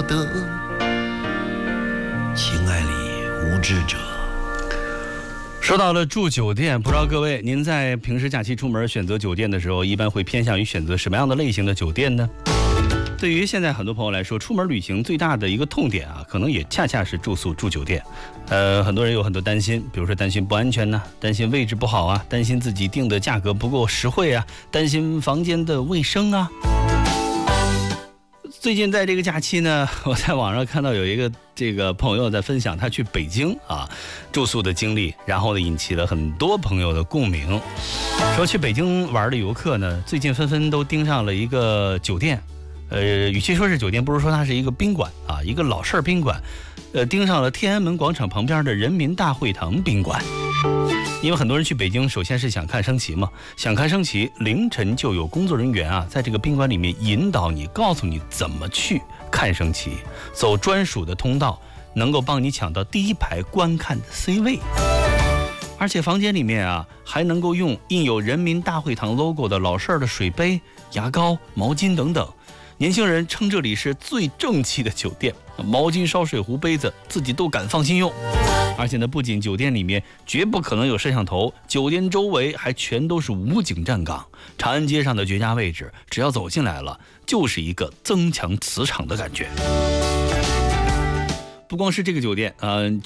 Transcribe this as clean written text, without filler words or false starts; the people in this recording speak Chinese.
的情爱里无知者。 说到了住酒店，不知道各位您在平时假期出门选择酒店的时候，一般会偏向于选择什么样的类型的酒店呢？对于现在很多朋友来说，出门旅行最大的一个痛点啊，可能也恰恰是住宿住酒店。很多人有很多担心，比如说担心不安全呢，担心位置不好啊，担心自己定的价格不够实惠啊，担心房间的卫生啊。最近在这个假期呢，我在网上看到有一个朋友在分享他去北京住宿的经历，然后呢引起了很多朋友的共鸣。说去北京玩的游客呢，最近纷纷都盯上了一个酒店。与其说是酒店，不如说它是一个宾馆啊，一个老式宾馆，盯上了天安门广场旁边的人民大会堂宾馆。因为很多人去北京，首先是想看升旗嘛，想看升旗，凌晨就有工作人员在这个宾馆里面引导你，告诉你怎么去看升旗，走专属的通道，能够帮你抢到第一排观看的 C 位。而且房间里面还能够用印有人民大会堂 logo 的老式的水杯、牙膏、毛巾等等。年轻人称这里是最正气的酒店，毛巾、烧水壶、杯子自己都敢放心用。而且呢，不仅酒店里面绝不可能有摄像头，酒店周围还全都是武警站岗。长安街上的绝佳位置，只要走进来了，就是一个增强磁场的感觉。不光是这个酒店，